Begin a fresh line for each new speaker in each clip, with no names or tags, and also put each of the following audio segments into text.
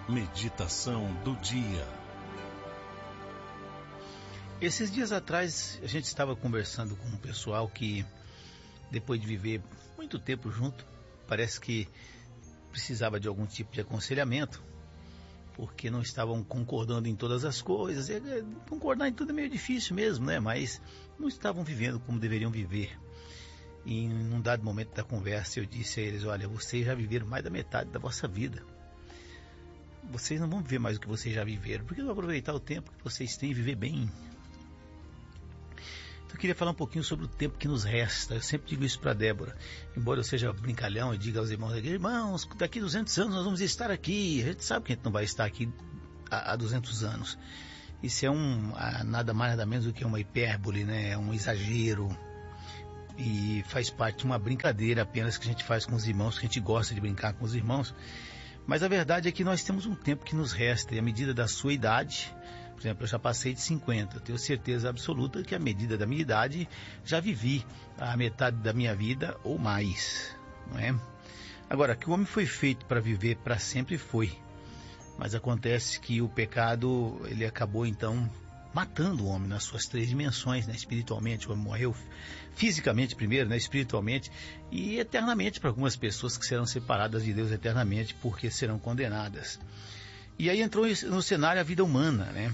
Meditação do dia.
Esses dias atrás a gente estava conversando com um pessoal que, depois de viver muito tempo junto, parece que precisava de algum tipo de aconselhamento, porque não estavam concordando em todas as coisas. Concordar em tudo é meio difícil mesmo, né? Mas não estavam vivendo como deveriam viver. E em um dado momento da conversa eu disse a eles: olha, vocês já viveram mais da metade da vossa vida. Vocês não vão viver mais do que vocês já viveram, porque não aproveitar o tempo que vocês têm e viver bem. Então eu queria falar um pouquinho sobre o tempo que nos resta. Eu sempre digo isso para Débora, embora eu seja brincalhão e diga aos irmãos aqui: irmãos, daqui 200 anos nós vamos estar aqui. A gente sabe que a gente não vai estar aqui há 200 anos. Isso é nada mais nada menos do que uma hipérbole, né? É um exagero. E faz parte de uma brincadeira apenas que a gente faz com os irmãos, que a gente gosta de brincar com os irmãos. Mas a verdade é que nós temos um tempo que nos resta, e à medida da sua idade, por exemplo, eu já passei de 50, eu tenho certeza absoluta que à medida da minha idade já vivi a metade da minha vida ou mais, não é? Agora, que o homem foi feito para viver para sempre, foi. Mas acontece que o pecado, ele acabou então matando o homem nas suas 3 dimensões, né? Espiritualmente, o homem morreu fisicamente primeiro, né? Espiritualmente e eternamente, para algumas pessoas que serão separadas de Deus eternamente porque serão condenadas. E aí entrou no cenário a vida humana, né?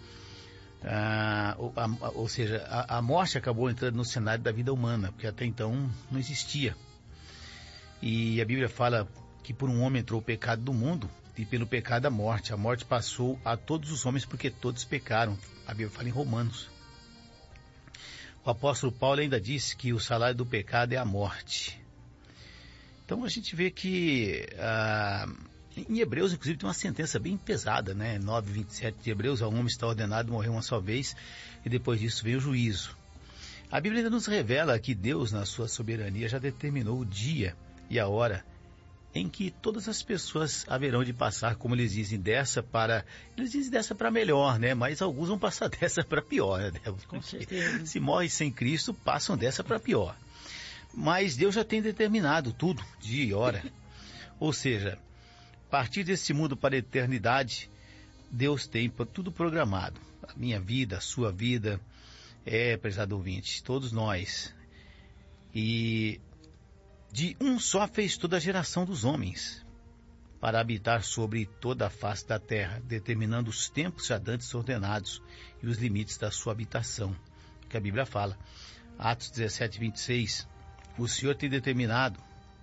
Ou seja, a morte acabou entrando no cenário da vida humana, porque até então não existia. E a Bíblia fala que por um homem entrou o pecado do mundo, e pelo pecado a morte. A morte passou a todos os homens porque todos pecaram. A Bíblia fala em Romanos. O apóstolo Paulo ainda disse que o salário do pecado é a morte. Então a gente vê que em Hebreus, inclusive, tem uma sentença bem pesada, né? 9:27 de Hebreus: ao homem está ordenado morrer uma só vez, e depois disso vem o juízo. A Bíblia ainda nos revela que Deus, na sua soberania, já determinou o dia e a hora em que todas as pessoas haverão de passar, como eles dizem, dessa para melhor, né? Mas alguns vão passar dessa para pior, né?
Com certeza.
Se morrem sem Cristo, passam dessa para pior. Mas Deus já tem determinado tudo, dia e hora. Ou seja, a partir desse mundo para a eternidade, Deus tem tudo programado. A minha vida, a sua vida, prezado ouvinte, todos nós. E de um só fez toda a geração dos homens, para habitar sobre toda a face da terra, determinando os tempos já dantes ordenados e os limites da sua habitação. Que a Bíblia fala, Atos 17:26, o Senhor tem determinado.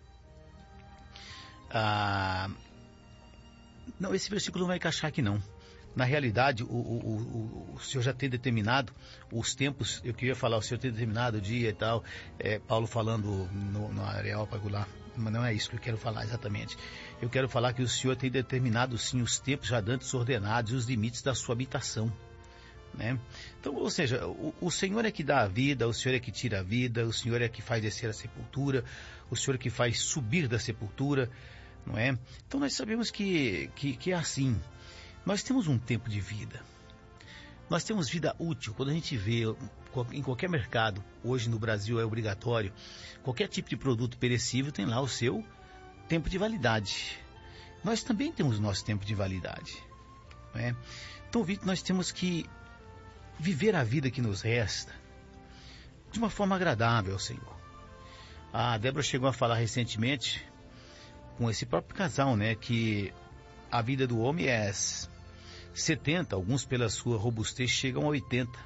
Não, esse versículo não vai encaixar aqui não. Na realidade, o Senhor já tem determinado os tempos. Eu queria falar, o Senhor tem determinado o dia e tal. Paulo falando no Areópago lá. Mas não é isso que eu quero falar exatamente. Eu quero falar que o Senhor tem determinado sim os tempos já dantes ordenados e os limites da sua habitação, né? Então, ou seja, o Senhor é que dá a vida, o Senhor é que tira a vida, o Senhor é que faz descer a sepultura, o Senhor é que faz subir da sepultura, não é? Então nós sabemos que é assim. Nós temos um tempo de vida. Nós temos vida útil. Quando a gente vê em qualquer mercado, hoje no Brasil é obrigatório, qualquer tipo de produto perecível tem lá o seu tempo de validade. Nós também temos o nosso tempo de validade, não é? Então, Vitor, nós temos que viver a vida que nos resta de uma forma agradável ao Senhor. A Débora chegou a falar recentemente com esse próprio casal, né, que a vida do homem é 70, alguns pela sua robustez chegam a 80,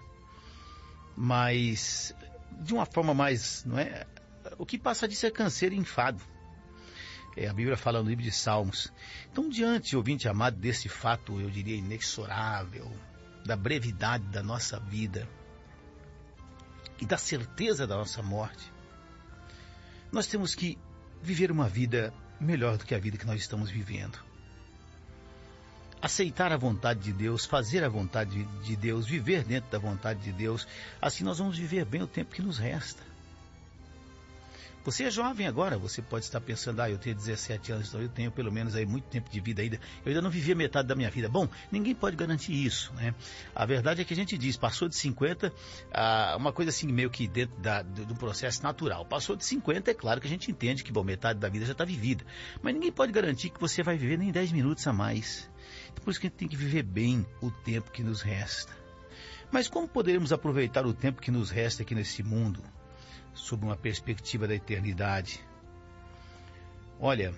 mas de uma forma mais, não é? O que passa disso é canseiro e enfado. A Bíblia fala no livro de Salmos. Então, diante, ouvinte amado, desse fato, eu diria inexorável, da brevidade da nossa vida e da certeza da nossa morte, nós temos que viver uma vida melhor do que a vida que nós estamos vivendo. Aceitar a vontade de Deus, fazer a vontade de Deus, viver dentro da vontade de Deus. Assim nós vamos viver bem o tempo que nos resta. Você é jovem agora, você pode estar pensando, eu tenho 17 anos, então eu tenho pelo menos aí muito tempo de vida ainda. Eu ainda não vivi a metade da minha vida. Bom, ninguém pode garantir isso, né? A verdade é que a gente diz, passou de 50, uma coisa assim meio que dentro do processo natural. Passou de 50, é claro que a gente entende que, bom, metade da vida já está vivida. Mas ninguém pode garantir que você vai viver nem 10 minutos a mais. Por isso que a gente tem que viver bem o tempo que nos resta. Mas como poderemos aproveitar o tempo que nos resta aqui nesse mundo, sob uma perspectiva da eternidade? Olha,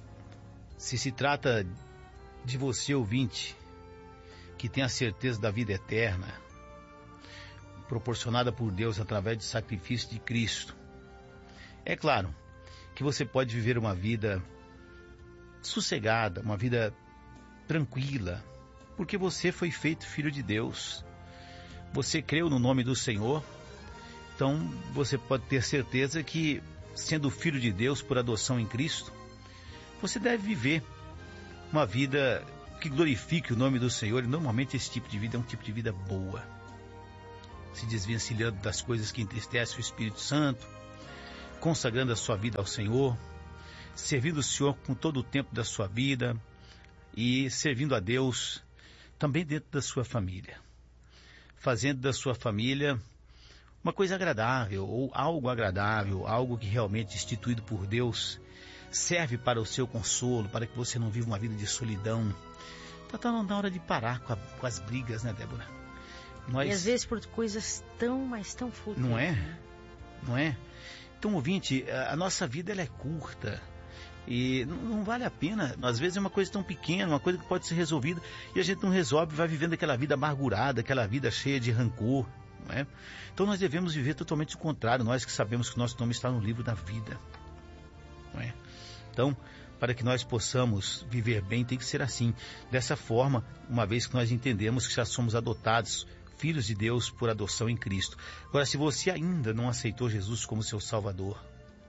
se trata de você, ouvinte, que tem a certeza da vida eterna, proporcionada por Deus através do sacrifício de Cristo, é claro que você pode viver uma vida sossegada, uma vida tranquila, porque você foi feito filho de Deus. Você creu no nome do Senhor. Então, você pode ter certeza que, sendo filho de Deus por adoção em Cristo, você deve viver uma vida que glorifique o nome do Senhor. E normalmente esse tipo de vida é um tipo de vida boa, se desvencilhando das coisas que entristecem o Espírito Santo, consagrando a sua vida ao Senhor, servindo o Senhor com todo o tempo da sua vida e servindo a Deus também dentro da sua família, fazendo da sua família uma coisa agradável, ou algo agradável, algo que realmente instituído por Deus serve para o seu consolo, para que você não viva uma vida de solidão. Está na hora de parar com as brigas, né, Débora?
E às vezes por coisas mas tão fúteis.
Não é? Não é? Então, ouvinte, a nossa vida ela é curta e não vale a pena. Às vezes é uma coisa tão pequena, uma coisa que pode ser resolvida e a gente não resolve, vai vivendo aquela vida amargurada, aquela vida cheia de rancor. Não é? Então nós devemos viver totalmente o contrário, nós que sabemos que o nosso nome está no livro da vida. Não é? Então, para que nós possamos viver bem, tem que ser assim, dessa forma, uma vez que nós entendemos que já somos adotados, filhos de Deus por adoção em Cristo. Agora, se você ainda não aceitou Jesus como seu Salvador,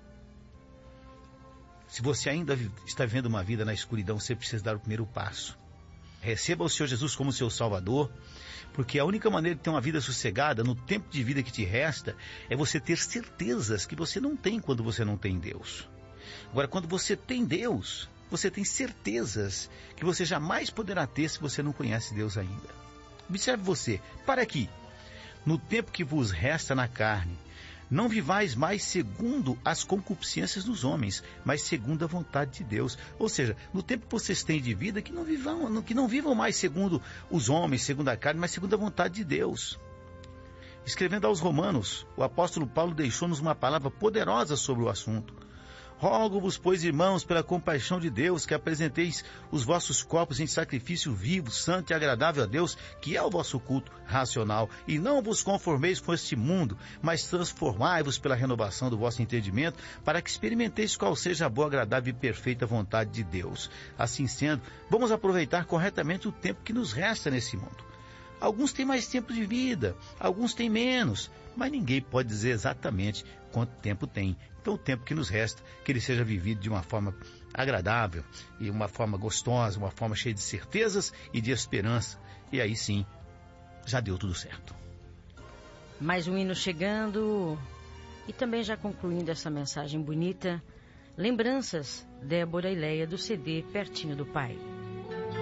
se você ainda está vivendo uma vida na escuridão, você precisa dar o primeiro passo. Receba o Senhor Jesus como seu Salvador, porque a única maneira de ter uma vida sossegada no tempo de vida que te resta é você ter certezas que você não tem quando você não tem Deus. Agora, quando você tem Deus, você tem certezas que você jamais poderá ter se você não conhece Deus ainda. Observe você, para aqui, no tempo que vos resta na carne, não vivais mais segundo as concupiscências dos homens, mas segundo a vontade de Deus. Ou seja, no tempo que vocês têm de vida, que não vivam mais segundo os homens, segundo a carne, mas segundo a vontade de Deus. Escrevendo aos Romanos, o apóstolo Paulo deixou-nos uma palavra poderosa sobre o assunto. Rogo-vos, pois, irmãos, pela compaixão de Deus, que apresenteis os vossos corpos em sacrifício vivo, santo e agradável a Deus, que é o vosso culto racional. E não vos conformeis com este mundo, mas transformai-vos pela renovação do vosso entendimento, para que experimenteis qual seja a boa, agradável e perfeita vontade de Deus. Assim sendo, vamos aproveitar corretamente o tempo que nos resta nesse mundo. Alguns têm mais tempo de vida, alguns têm menos, mas ninguém pode dizer exatamente quanto tempo tem. Então o tempo que nos resta, que ele seja vivido de uma forma agradável, e uma forma gostosa, uma forma cheia de certezas e de esperança. E aí sim, já deu tudo certo.
Mais um hino chegando, e também já concluindo essa mensagem bonita, lembranças, Débora e Leia, do CD Pertinho do Pai.